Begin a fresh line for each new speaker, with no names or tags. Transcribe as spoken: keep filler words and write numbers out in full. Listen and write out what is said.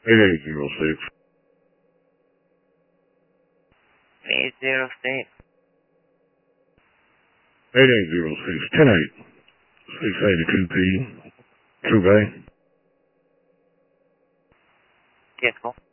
eight eight zero six.
eight zero six.
eight eight zero six. ten eight. six eighty-two P. True Bay.
Yes, cool.